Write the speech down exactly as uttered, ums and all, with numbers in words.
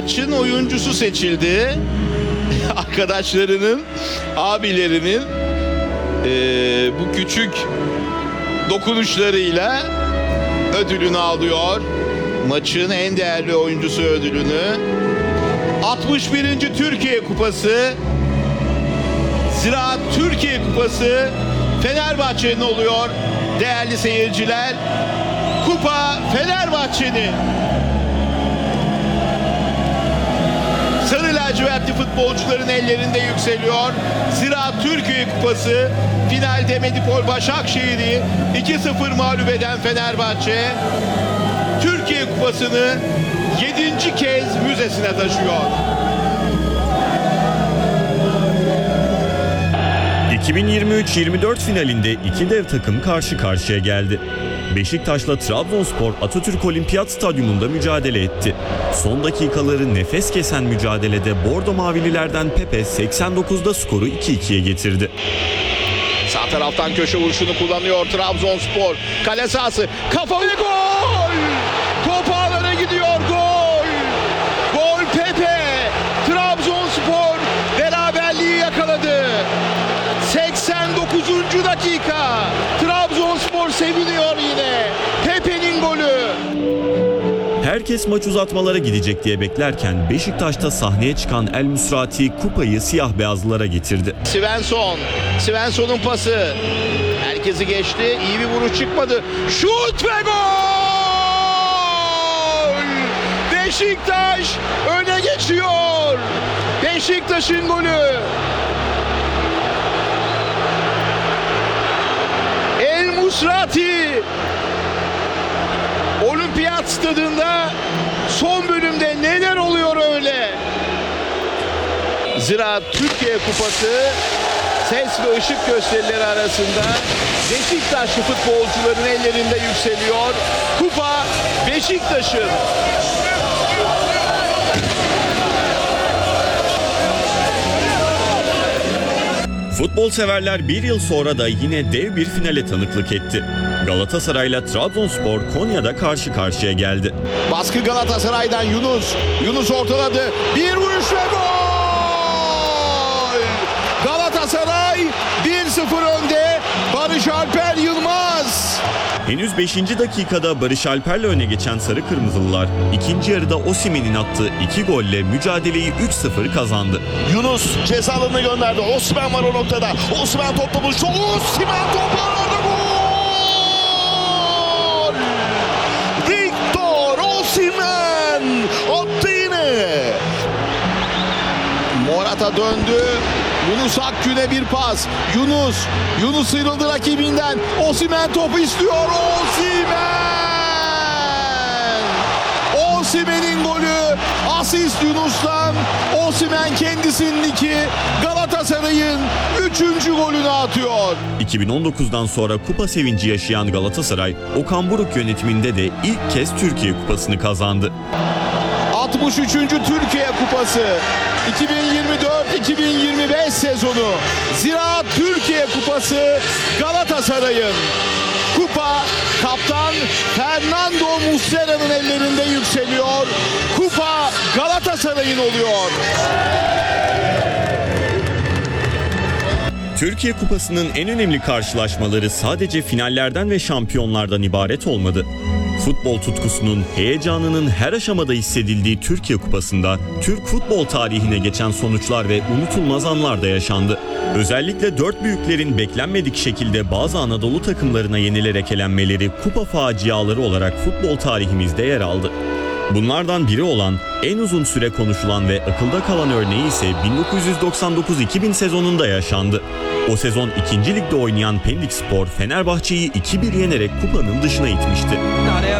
maçın oyuncusu seçildi. Arkadaşlarının, abilerinin e, bu küçük dokunuşlarıyla ödülünü alıyor. Maçın en değerli oyuncusu ödülünü. altmış birinci Türkiye Kupası, Ziraat Türkiye Kupası Fenerbahçe'nin oluyor değerli seyirciler. Kupa Fenerbahçe'nin. Sarı lacivertli futbolcuların ellerinde yükseliyor. Ziraat Türkiye Kupası, finalde Medipol Başakşehir'i iki sıfır mağlup eden Fenerbahçe, Türkiye Kupası'nı yedinci kez müzesine taşıyor. iki bin yirmi üç yirmi dört finalinde iki dev takım karşı karşıya geldi. Beşiktaş'la Trabzonspor Atatürk Olimpiyat Stadyumunda mücadele etti. Son dakikaları nefes kesen mücadelede Bordo Mavililerden Pepe seksen dokuzda skoru iki ikiye getirdi. Sağ taraftan köşe vuruşunu kullanıyor Trabzonspor. Kale sahası, kafa ve gol! Top ağlara gidiyor, gol! Gol Pepe! Trabzonspor beraberliği yakaladı. seksen dokuzuncu dakika. Trabzonspor seviniyor yine. Pepe'nin golü. Herkes maç uzatmalara gidecek diye beklerken Beşiktaş'ta sahneye çıkan El Musrati kupayı siyah beyazlılara getirdi. Svensson. Svensson'un pası. Herkesi geçti. İyi bir vuruş çıkmadı. Şut ve gol! Beşiktaş öne geçiyor. Beşiktaş'ın golü. El Musrati. Olimpiyat Stadında son bölümde neler oluyor öyle? Ziraat Türkiye Kupası ses ve ışık gösterileri arasında Beşiktaşlı futbolcuların ellerinde yükseliyor. Kupa Beşiktaş'ın. Futbol severler bir yıl sonra da yine dev bir finale tanıklık etti. Galatasaray'la Trabzonspor Konya'da karşı karşıya geldi. Baskı Galatasaray'dan Yunus. Yunus ortaladı. Bir vuruş ve gol! Galatasaray bir sıfır önde. Barış Alper Yılmaz. Henüz beşinci dakikada Barış Alper'le öne geçen Sarı Kırmızılılar ikinci yarıda Osimhen'in attığı iki golle mücadeleyi üç sıfır kazandı. Yunus ceza alanına gönderdi. Osimhen var o noktada. Osimhen topla buluştu. Osimhen topla orada gol! Victor Osimhen attı yine. Morata döndü. Yunus Akgün'e bir pas. Yunus. Yunus sıyrıldı rakibinden. Osimhen topu istiyor. Osimhen! Osimhen'in golü. Asist Yunus'tan. Osimhen kendisinin iki. Galatasaray'ın üçüncü golünü atıyor. iki bin on dokuzdan sonra kupa sevinci yaşayan Galatasaray, Okan Buruk yönetiminde de ilk kez Türkiye Kupası'nı kazandı. altmış üçüncü Türkiye Kupası iki bin yirmi dört iki bin yirmi beş sezonu Ziraat Türkiye Kupası Galatasaray'ın. Kupa kaptan Fernando Muslera'nın ellerinde yükseliyor. Kupa Galatasaray'ın oluyor. Türkiye Kupası'nın en önemli karşılaşmaları sadece finallerden ve şampiyonlardan ibaret olmadı. Futbol tutkusunun, heyecanının her aşamada hissedildiği Türkiye Kupası'nda Türk futbol tarihine geçen sonuçlar ve unutulmaz anlar da yaşandı. Özellikle dört büyüklerin beklenmedik şekilde bazı Anadolu takımlarına yenilerek elenmeleri kupa faciaları olarak futbol tarihimizde yer aldı. Bunlardan biri olan, en uzun süre konuşulan ve akılda kalan örneği ise bin dokuz yüz doksan dokuz iki bin sezonunda yaşandı. O sezon ikinci ligde oynayan Pendikspor, Fenerbahçe'yi iki bir yenerek kupanın dışına itmişti.